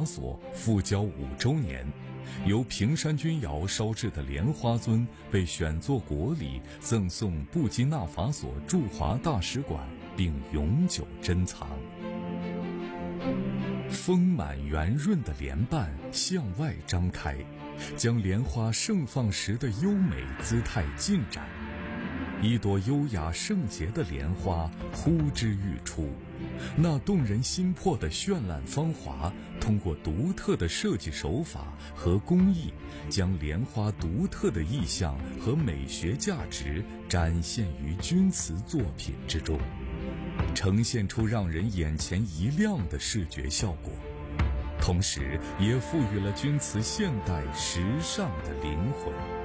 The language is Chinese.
法所复交5周年，由平山君窑烧制的莲花尊被选作国礼，赠送布基纳法索驻华大使馆，并永久珍藏。丰满圆润的莲瓣向外张开，将莲花盛放时的优美姿态尽展。一朵优雅圣洁的莲花呼之欲出，那动人心魄的绚烂芳华，通过独特的设计手法和工艺，将莲花独特的意象和美学价值展现于钧瓷作品之中，呈现出让人眼前一亮的视觉效果，同时也赋予了钧瓷现代时尚的灵魂。